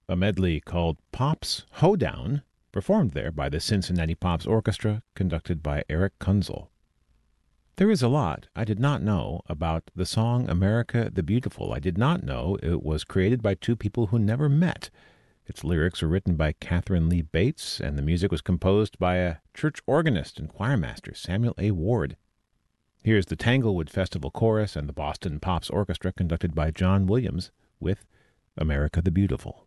a medley called Pop's Hoedown, performed there by the Cincinnati Pops Orchestra, conducted by Eric Kunzel. There is a lot I did not know about the song America the Beautiful. I did not know it was created by two people who never met. Its lyrics were written by Catherine Lee Bates, and the music was composed by a church organist and choirmaster, Samuel A. Ward. Here's the Tanglewood Festival Chorus and the Boston Pops Orchestra, conducted by John Williams, with America the Beautiful.